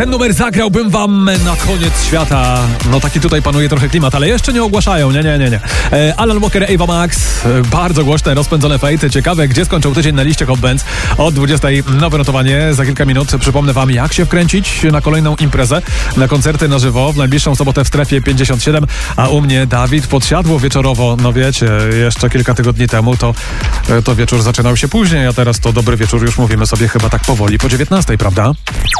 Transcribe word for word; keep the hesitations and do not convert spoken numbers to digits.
Ten numer zagrałbym wam na koniec świata. No taki tutaj panuje trochę klimat, ale jeszcze nie ogłaszają, nie, nie, nie, nie. E, Alan Walker, Ava Max, e, bardzo głośne, rozpędzone fejty. Ciekawe, gdzie skończył tydzień na liście Hot Bands. Od dwudziestej nowe notowanie. Za kilka minut przypomnę wam, jak się wkręcić na kolejną imprezę, na koncerty na żywo w najbliższą sobotę w Strefie pięćdziesiąt siedem, a u mnie Dawid Podsiadło wieczorowo. No wiecie, jeszcze kilka tygodni temu to, to wieczór zaczynał się później, a teraz to dobry wieczór już mówimy sobie chyba tak powoli po dziewiętnastej, prawda?